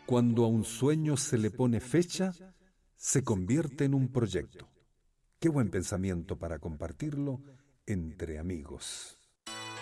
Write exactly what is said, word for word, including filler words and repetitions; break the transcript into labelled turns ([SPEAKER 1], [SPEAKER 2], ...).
[SPEAKER 1] Cuando a un sueño se le pone fecha, se convierte en un proyecto. Qué buen pensamiento para compartirlo entre amigos.